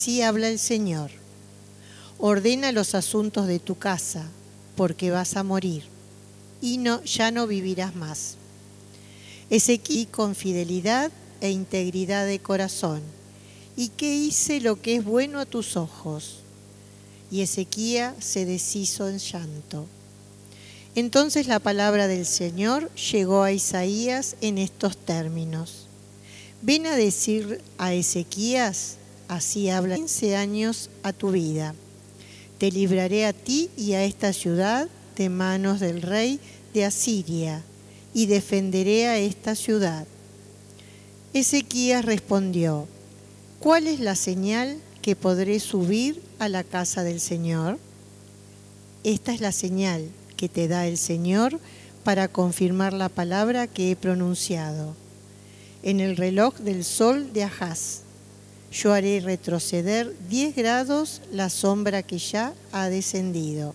Así habla el Señor. Ordena los asuntos de tu casa, porque vas a morir, y ya no vivirás más. Ezequiel con fidelidad e integridad de corazón, y que hice lo que es bueno a tus ojos. Y Ezequías se deshizo en llanto. Entonces la palabra del Señor llegó a Isaías en estos términos. Ven a decir a Ezequías, así habla 15 años a tu vida. Te libraré a ti y a esta ciudad de manos del rey de Asiria, y defenderé a esta ciudad. Ezequías respondió, ¿cuál es la señal que podré subir a la casa del Señor? Esta es la señal que te da el Señor para confirmar la palabra que he pronunciado. En el reloj del sol de Ahaz, yo haré retroceder 10 grados la sombra que ya ha descendido.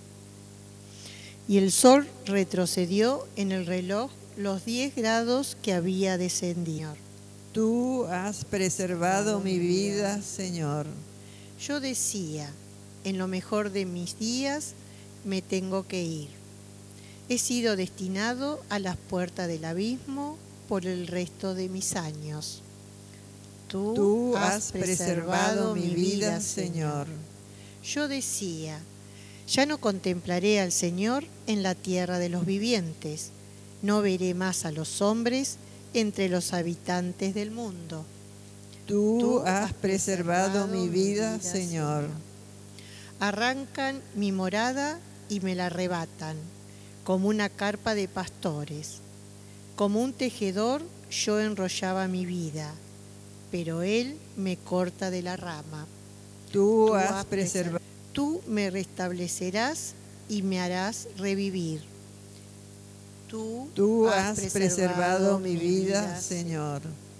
Y el sol retrocedió en el reloj los 10 grados que había descendido. Tú has preservado mi vida, Señor. Yo decía, en lo mejor de mis días me tengo que ir. He sido destinado a las puertas del abismo por el resto de mis años. Tú has preservado mi vida, Señor. Yo decía, ya no contemplaré al Señor en la tierra de los vivientes, no veré más a los hombres entre los habitantes del mundo. Tú has preservado mi vida, Señor. Arrancan mi morada y me la arrebatan, como una carpa de pastores. Como un tejedor yo enrollaba mi vida, pero él me corta de la rama. Tú has preservado. Tú me restablecerás y me harás revivir. Tú has preservado mi vida, Señor.